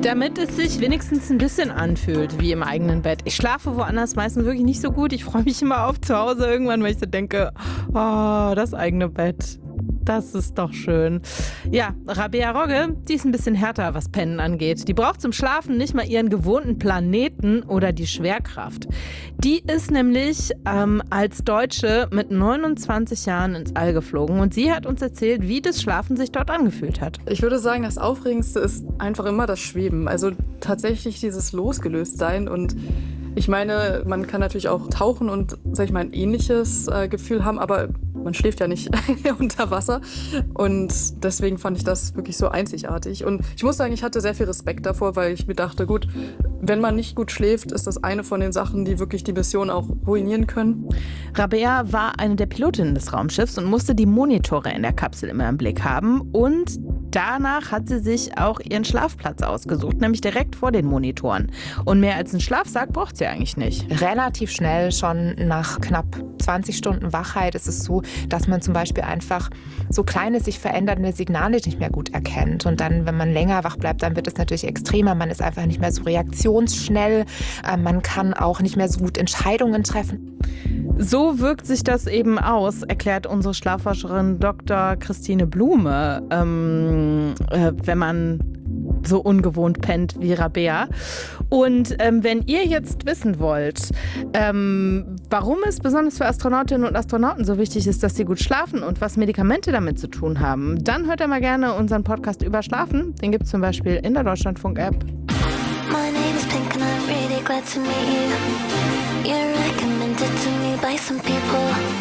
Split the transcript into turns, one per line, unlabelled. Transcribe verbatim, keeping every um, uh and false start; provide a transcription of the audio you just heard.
Damit es sich wenigstens ein bisschen anfühlt wie im eigenen Bett. Ich schlafe woanders meistens wirklich nicht so gut. Ich freue mich immer auf zu Hause irgendwann, weil ich so denke, oh, das eigene Bett. Das ist doch schön. Ja, Rabea Rogge, die ist ein bisschen härter, was Pennen angeht. Die braucht zum Schlafen nicht mal ihren gewohnten Planeten oder die Schwerkraft. Die ist nämlich ähm, als Deutsche mit neunundzwanzig Jahren ins All geflogen und sie hat uns erzählt, wie das Schlafen sich dort angefühlt hat.
Ich würde sagen, das Aufregendste ist einfach immer das Schweben. Also tatsächlich dieses Losgelöstsein. Und ich meine, man kann natürlich auch tauchen und, sag ich mal, ein ähnliches äh, Gefühl haben, aber man schläft ja nicht unter Wasser und deswegen fand ich das wirklich so einzigartig. Und ich muss sagen, ich hatte sehr viel Respekt davor, weil ich mir dachte, gut, wenn man nicht gut schläft, ist das eine von den Sachen, die wirklich die Mission auch ruinieren können.
Rabea war eine der Pilotinnen des Raumschiffs und musste die Monitore in der Kapsel immer im Blick haben und danach hat sie sich auch ihren Schlafplatz ausgesucht, nämlich direkt vor den Monitoren. Und mehr als einen Schlafsack braucht sie eigentlich nicht.
Relativ schnell, schon nach knapp zwanzig Stunden Wachheit, ist es so, dass man zum Beispiel einfach so kleine, sich verändernde Signale nicht mehr gut erkennt. Und dann, wenn man länger wach bleibt, dann wird es natürlich extremer. Man ist einfach nicht mehr so reaktionsschnell. Man kann auch nicht mehr so gut Entscheidungen treffen.
So wirkt sich das eben aus, erklärt unsere Schlafforscherin Doktor Christine Blume, ähm, äh, wenn man so ungewohnt pennt wie Rabea. Und ähm, wenn ihr jetzt wissen wollt, ähm, warum es besonders für Astronautinnen und Astronauten so wichtig ist, dass sie gut schlafen und was Medikamente damit zu tun haben, dann hört ihr mal gerne unseren Podcast über Schlafen. Den gibt es zum Beispiel in der Deutschlandfunk-App.
My name is Pink and I'm really glad to meet you. You're recommended to me by some people.